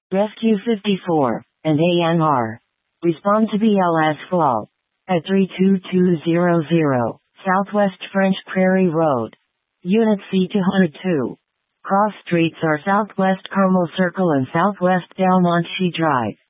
Rescue 54, and ANR. Respond to BLS Fall. At 32200, Southwest French Prairie Road. Unit C202. Cross streets are Southwest Carmel Circle and Southwest Del Monte Drive.